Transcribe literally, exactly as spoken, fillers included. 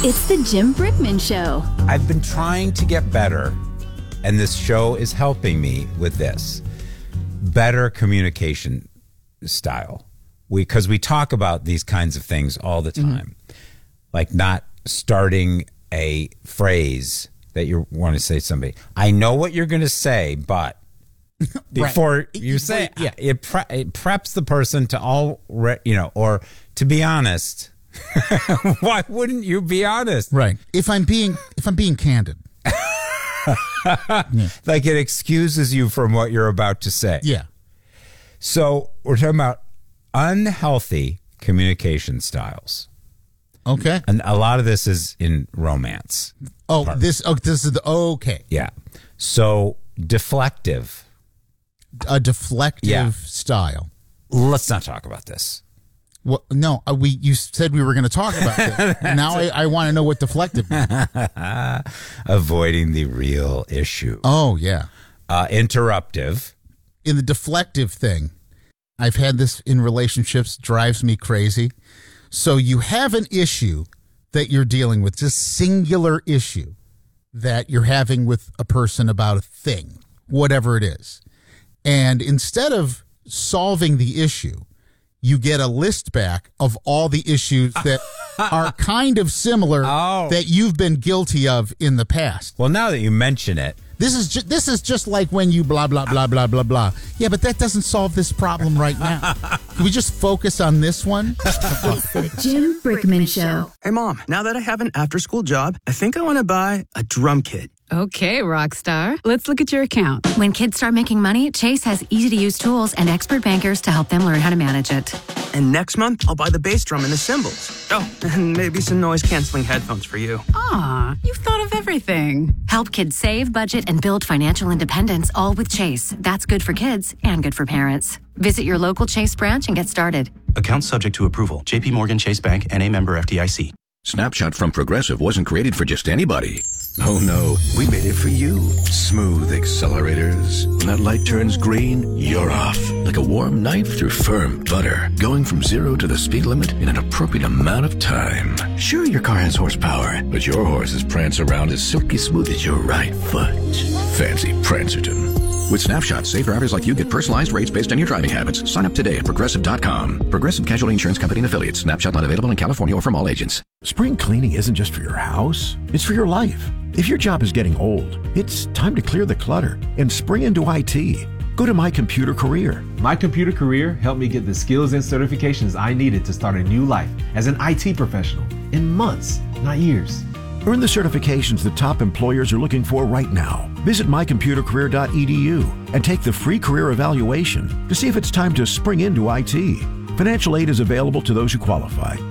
It's the Jim Brickman Show. I've been trying to get better, and this show is helping me with this. Better communication style. We, because we talk about these kinds of things all the time. Mm-hmm. Like not starting a phrase that you want to say to somebody. I know what you're going to say, but before right. you say it, yeah, it, pre- it preps the person to all, re- you know, or to be honest. Why wouldn't you be honest? Right. If I'm being if I'm being candid. yeah. Like it excuses you from what you're about to say. Yeah. So we're talking about unhealthy communication styles. Okay. And a lot of this is in romance. Oh, part. this oh this is the okay. Yeah. So deflective. A deflective yeah. style. Let's not talk about this. Well, no, we you said we were going to talk about this. Now I, I want to know what deflective means. Avoiding the real issue. Oh, yeah. Uh, interruptive. In the deflective thing, I've had this in relationships, drives me crazy. So you have an issue that you're dealing with, just singular issue that you're having with a person about a thing, whatever it is. And instead of solving the issue, you get a list back of all the issues that are kind of similar oh. that you've been guilty of in the past. Well, now that you mention it. This is ju- this is just like when you blah, blah, blah, blah, blah, blah. Yeah, but that doesn't solve this problem right now. Can we just focus on this one? It's the Jim Brickman Show. Hey, Mom, now that I have an after-school job, I think I want to buy a drum kit. Okay, rock star. Let's look at your account. When kids start making money, Chase has easy-to-use tools and expert bankers to help them learn how to manage it. And next month, I'll buy the bass drum and the cymbals. Oh, and maybe some noise-canceling headphones for you. Aw, you've thought of everything. Help kids save, budget, and build financial independence, all with Chase. That's good for kids and good for parents. Visit your local Chase branch and get started. Account subject to approval. J P Morgan Chase Bank, N A member F D I C. Snapshot from Progressive wasn't created for just anybody. Oh no, we made it for you. Smooth accelerators. When that light turns green, you're off. Like a warm knife through firm butter. Going from zero to the speed limit in an appropriate amount of time. Sure, your car has horsepower, but your horses prance around as silky smooth as your right foot. Fancy Prancerton. With Snapshot, safe drivers like you get personalized rates based on your driving habits. Sign up today at Progressive dot com. Progressive Casualty Insurance Company and Affiliates. Snapshot not available in California or from all agents. Spring cleaning isn't just for your house. It's for your life. If your job is getting old, it's time to clear the clutter and spring into I T. Go to My Computer Career. My Computer Career helped me get the skills and certifications I needed to start a new life as an I T professional in months, not years. Earn the certifications that top employers are looking for right now. Visit my computer career dot e d u and take the free career evaluation to see if it's time to spring into I T. Financial aid is available to those who qualify.